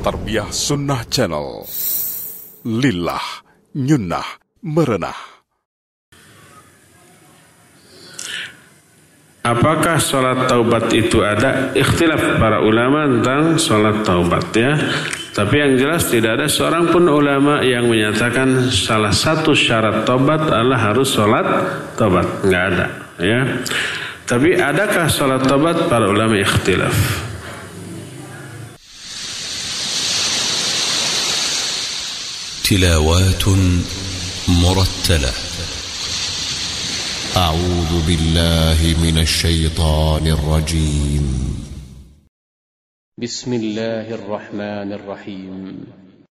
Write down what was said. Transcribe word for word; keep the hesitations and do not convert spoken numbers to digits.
Tarbiyah Sunnah Channel. Lillah, nyunnah, merenah. Apakah sholat taubat itu ada? Ikhtilaf para ulama tentang sholat taubat ya. Tapi yang jelas tidak ada seorang pun ulama yang menyatakan salah satu syarat taubat adalah harus sholat taubat. Nggak ada ya. Tapi adakah sholat taubat? Para ulama ikhtilaf. تلاوات مرتلة. أعوذ بالله من الشيطان الرجيم. بسم الله الرحمن الرحيم.